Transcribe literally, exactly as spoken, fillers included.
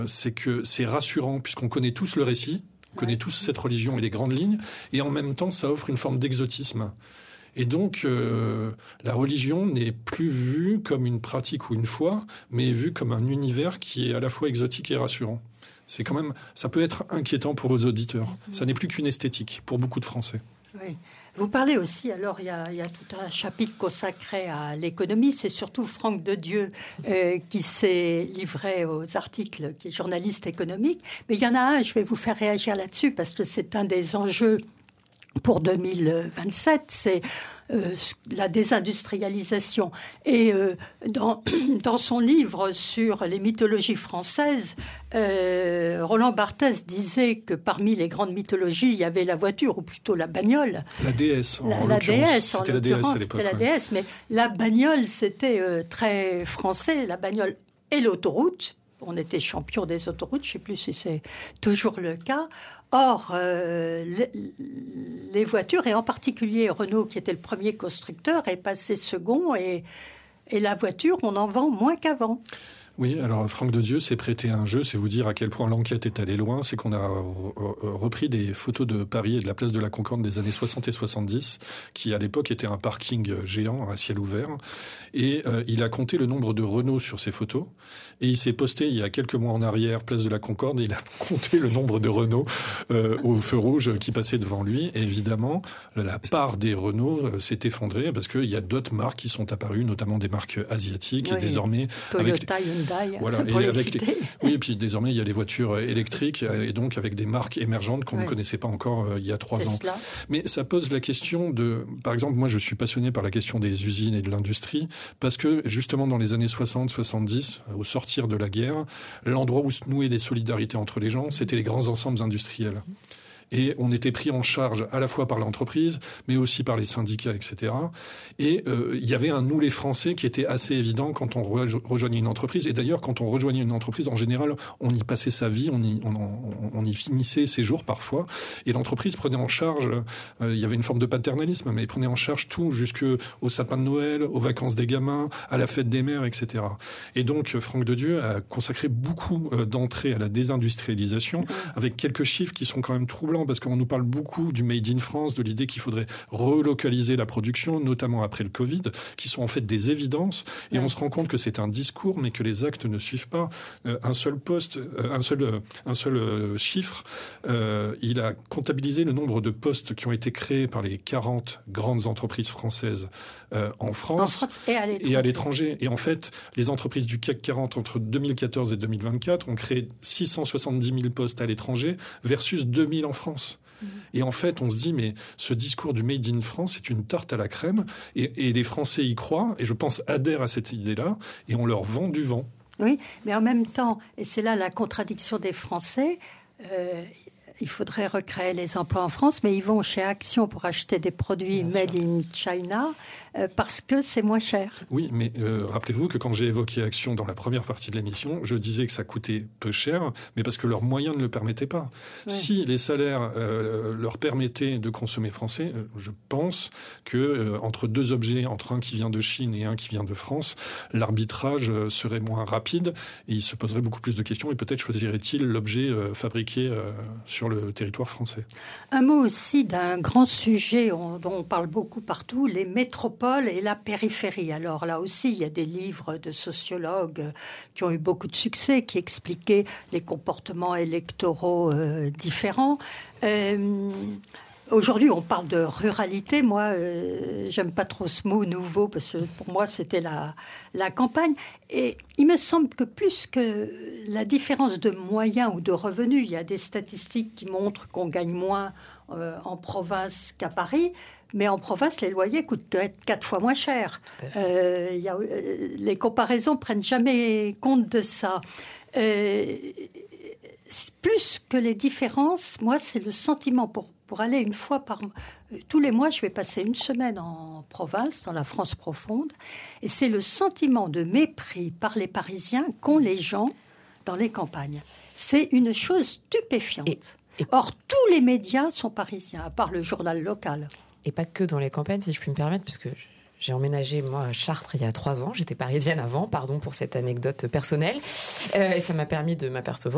c'est que c'est rassurant puisqu'on connaît tous le récit, on connaît tous cette religion et les grandes lignes, et en même temps, ça offre une forme d'exotisme. Et donc, euh, la religion n'est plus vue comme une pratique ou une foi, mais vue comme un univers qui est à la fois exotique et rassurant. C'est quand même, ça peut être inquiétant pour les auditeurs. Mmh. Ça n'est plus qu'une esthétique pour beaucoup de Français. Oui. Vous parlez aussi, alors il y a, il y a tout un chapitre consacré à l'économie. C'est surtout Franck Dedieu euh, qui s'est livré aux articles, qui est journaliste économique. Mais il y en a un, je vais vous faire réagir là-dessus, parce que c'est un des enjeux pour deux mille vingt-sept, c'est euh, la désindustrialisation. Et euh, dans, dans son livre sur les mythologies françaises, euh, Roland Barthes disait que parmi les grandes mythologies, il y avait la voiture, ou plutôt la bagnole. La déesse, en la, en la l'occurrence. déesse, c'était en la déesse à l'époque. C'était la ouais. déesse, mais la bagnole, c'était euh, très français. La bagnole et l'autoroute. On était champion des autoroutes, je ne sais plus si c'est toujours le cas. Or, euh, les, les voitures, et en particulier Renault, qui était le premier constructeur, est passé second, et, et la voiture, on en vend moins qu'avant. Oui, alors Franck Dedieu s'est prêté à un jeu, c'est vous dire à quel point l'enquête est allée loin, c'est qu'on a repris des photos de Paris et de la place de la Concorde des années soixante et soixante-dix, qui à l'époque était un parking géant à ciel ouvert, et euh, il a compté le nombre de Renault sur ces photos, et il s'est posté il y a quelques mois en arrière, place de la Concorde, et il a compté le nombre de Renault euh, au feu rouge qui passaient devant lui, et évidemment, la part des Renault euh, s'est effondrée, parce qu'il y a d'autres marques qui sont apparues, notamment des marques asiatiques, oui, et désormais... Toyota, avec... Hyundai. Voilà, et avec les... Oui, et puis désormais il y a les voitures électriques et donc avec des marques émergentes qu'on oui. ne connaissait pas encore euh, il y a trois ans. Mais ça pose la question de, par exemple, moi je suis passionné par la question des usines et de l'industrie parce que justement dans les années soixante soixante-dix, au sortir de la guerre, l'endroit où se nouaient les solidarités entre les gens, c'était les grands ensembles industriels. Et on était pris en charge à la fois par l'entreprise, mais aussi par les syndicats, et cetera. Et euh, il y avait un nous les Français qui était assez évident quand on re- rejoignait une entreprise. Et d'ailleurs, quand on rejoignait une entreprise, en général, on y passait sa vie, on y, on, on, on y finissait ses jours parfois. Et l'entreprise prenait en charge, euh, il y avait une forme de paternalisme, mais prenait en charge tout, jusqu'au sapin de Noël, aux vacances des gamins, à la fête des mères, et cetera. Et donc, Franck Dedieu a consacré beaucoup euh, d'entrées à la désindustrialisation, avec quelques chiffres qui sont quand même troublants, parce qu'on nous parle beaucoup du Made in France, de l'idée qu'il faudrait relocaliser la production, notamment après le Covid, qui sont en fait des évidences. Et ouais. on se rend compte que c'est un discours, mais que les actes ne suivent pas. Euh, un seul poste, euh, un seul, euh, un seul euh, chiffre, euh, il a comptabilisé le nombre de postes qui ont été créés par les quarante grandes entreprises françaises euh, en France, en France et, à et à l'étranger. Et en fait, les entreprises du C A C quarante entre deux mille quatorze et deux mille vingt-quatre ont créé six cent soixante-dix mille postes à l'étranger versus deux mille en France. Et en fait, on se dit, mais ce discours du Made in France, c'est une tarte à la crème, et, et les Français y croient, et je pense adhèrent à cette idée-là, et on leur vend du vent. Oui, mais en même temps, et c'est là la contradiction des Français, euh, il faudrait recréer les emplois en France, mais ils vont chez Action pour acheter des produits Bien made sûr. in China, euh, parce que c'est moins cher. Oui, mais euh, rappelez-vous que quand j'ai évoqué Action dans la première partie de l'émission, je disais que ça coûtait peu cher, mais parce que leurs moyens ne le permettaient pas. Ouais. Si les salaires euh, leur permettaient de consommer français, euh, je pense que euh, entre deux objets, entre un qui vient de Chine et un qui vient de France, l'arbitrage euh, serait moins rapide et il se poserait beaucoup plus de questions et peut-être choisirait-il l'objet euh, fabriqué euh, sur le territoire français. Un mot aussi d'un grand sujet on, dont on parle beaucoup partout, les métropoles et la périphérie. Alors là aussi, il y a des livres de sociologues qui ont eu beaucoup de succès, qui expliquaient les comportements électoraux euh, différents. Euh, Aujourd'hui, on parle de ruralité. Moi, euh, j'aime pas trop ce mot nouveau parce que pour moi, c'était la, la campagne. Et il me semble que plus que la différence de moyens ou de revenus, il y a des statistiques qui montrent qu'on gagne moins euh, en province qu'à Paris. Mais en province, les loyers coûtent quatre fois moins cher. Euh, il y a, euh, les comparaisons prennent jamais compte de ça. Euh, plus que les différences, moi, c'est le sentiment pour Pour aller une fois par mois, tous les mois, je vais passer une semaine en province, dans la France profonde, et c'est le sentiment de mépris par les Parisiens qu'ont les gens dans les campagnes. C'est une chose stupéfiante. Et, et... Or, tous les médias sont parisiens, à part le journal local. Et pas que dans les campagnes, si je puis me permettre, puisque j'ai emménagé, moi, à Chartres il y a trois ans. J'étais parisienne avant, pardon pour cette anecdote personnelle. Euh, et ça m'a permis de m'apercevoir